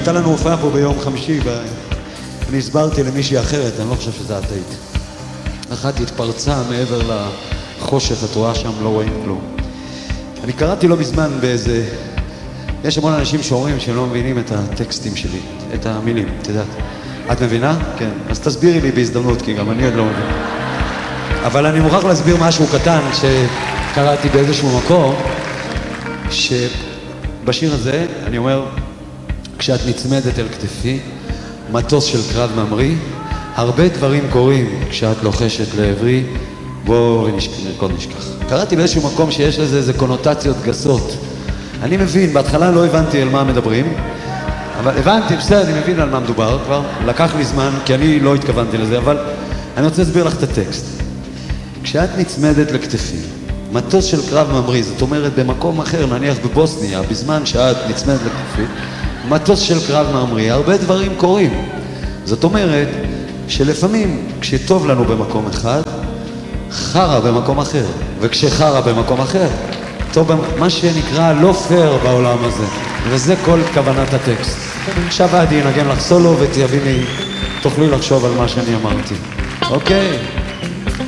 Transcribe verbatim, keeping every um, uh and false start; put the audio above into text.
הייתה לנו הופעה פה ביום חמישי, ואני הסברתי למישהי אחרת, אני לא חושב שזה את היית. אחת התפרצה מעבר לחושך, את רואה שם, לא רואים כלום. אני קראתי לא מזמן באיזה... יש המון אנשים שאומרים שהם לא מבינים את הטקסטים שלי, את המילים, את יודעת. את מבינה? כן. אז תסבירי לי בהזדמנות, כי גם אני עוד לא מבין. אבל אני מוכרח להסביר משהו קטן שקראתי באיזשהו מקום, שבשיר הזה אני אומר, כשאת נצמדת אל כתפי, מטוס של קרב ממריא, הרבה דברים קורים כשאת לוחשת לעברי, בואו נרקוד נשכח. קראתי באיזשהו מקום שיש לזה איזה קונוטציות גסות. אני מבין, בהתחלה לא הבנתי על מה מדברים, אבל הבנתי, בסדר, אני מבין על מה מדובר כבר, לקח לי זמן, כי אני לא התכוונתי לזה, אבל אני רוצה להסביר לך את הטקסט. כשאת נצמדת לכתפי, מטוס של קרב ממריא, זאת אומרת במקום אחר, נניח בבוסניה, בזמן שאת נצמדת לכתפי, מטוס של קרב ממריא, הרבה דברים קורים. זאת אומרת שלפעמים כשטוב לנו במקום אחד, חרה במקום אחר, וכשחרה במקום אחר, טוב, מה שנקרא לא פייר בעולם הזה, וזה כל כוונת הטקסט. עכשיו עדי ינגן לך סולו ותביני, תוכלי לחשוב על מה שאני אמרתי. אוקיי?